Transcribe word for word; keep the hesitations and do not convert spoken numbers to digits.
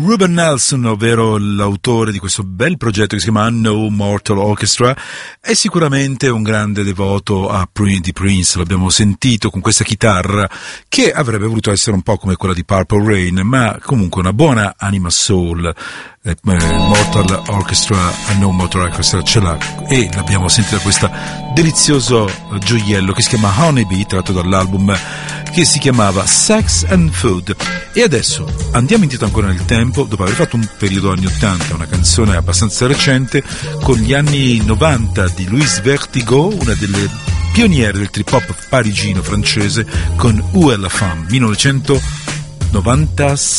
Ruben Nelson, ovvero l'autore di questo bel progetto che si chiama No Mortal Orchestra, è sicuramente un grande devoto a Prince, di Prince, l'abbiamo sentito con questa chitarra che avrebbe voluto essere un po' come quella di Purple Rain, ma comunque una buona anima soul. Eh, Mortal Orchestra, No Mortal Orchestra ce l'ha, e l'abbiamo sentita questo delizioso gioiello che si chiama Honeybee, tratto dall'album che si chiamava Sex and Food. E adesso andiamo indietro ancora nel tempo, dopo aver fatto un periodo anni ottanta, una canzone abbastanza recente, con gli anni novanta di Louise Vertigo, una delle pioniere del trip hop parigino francese, con Où est la femme, millenovecentonovantasei.